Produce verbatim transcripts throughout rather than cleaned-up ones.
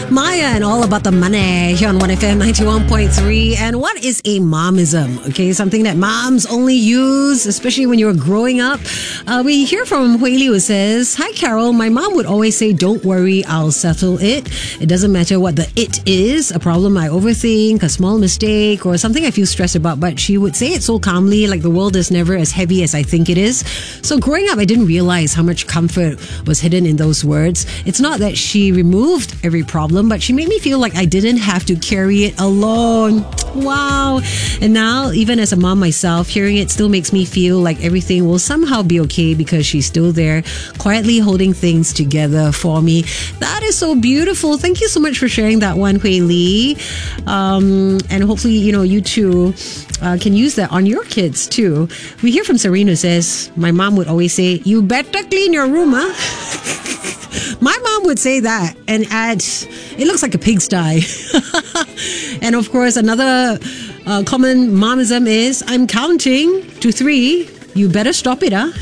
Maya and All About the Money here on one F M ninety-one point three. And what is a momism? Okay, something that moms only use, especially when you're growing up. Uh, we hear from Hui Li, who says, "Hi Carol, my mom would always say, don't worry, I'll settle it. It doesn't matter what the it is, a problem I overthink, a small mistake, or something I feel stressed about, but she would say it so calmly, like the world is never as heavy as I think it is." So growing up, I didn't realize how much comfort was hidden in those words. It's not that she removed every problem, but she made me feel like I didn't have to carry it alone. Wow. And now, even as a mom myself, hearing it still makes me feel like everything will somehow be okay because she's still there, quietly holding things together for me. That is so beautiful. Thank you so much for sharing that one, Hui Li. Um, and hopefully, you know, you too uh, can use that on your kids too. We hear from Serena, who says, my mom would always say, you better clean your room, huh? My mom would say that and add, it looks like a pigsty. And of course, another uh, common momism is, I'm counting to three. You better stop it, huh?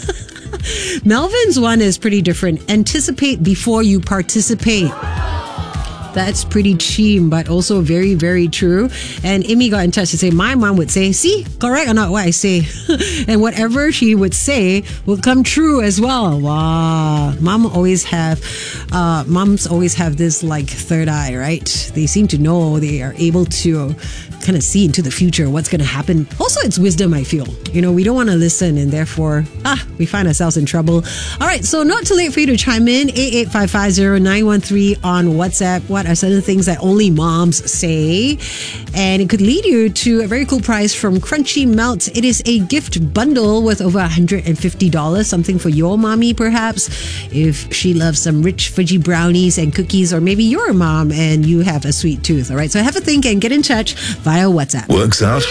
Melvin's one is pretty different. Anticipate before you participate. That's pretty cheem, but also very, very true. And Amy got in touch to say, my mom would say, see, correct or not what I say? And whatever she would say will come true as well. Wow. Mom always have, uh, moms always have this like third eye, right? They seem to know, they are able to kind of see into the future, what's going to happen. Also, it's wisdom, I feel. You know, we don't want to listen and therefore, ah, we find ourselves in trouble. All right, so not too late for you to chime in. eight eight five five zero nine one three on WhatsApp. What are certain things that only moms say? And it could lead you to a very cool prize from Crunchy Melt. It is a gift bundle worth over one hundred fifty dollars, something for your mommy perhaps, if she loves some rich fudgy brownies and cookies, or maybe you're a mom and you have a sweet tooth. All right, so have a think and get in touch via WhatsApp. Works out.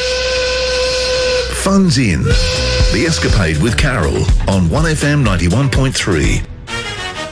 Fun's in. The Escapade with Carol on one F M ninety-one point three.